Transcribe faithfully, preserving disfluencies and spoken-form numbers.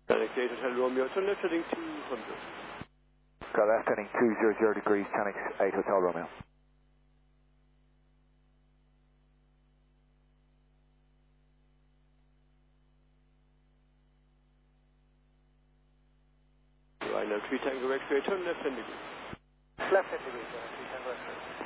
Panic eight Hotel Romeo, turn left heading two hundred. Got left heading two hundred degrees, Tanix eight Hotel Romeo. Right now, three Tango X-ray, turn left ten degrees. Left ten degrees, three Tango X-ray.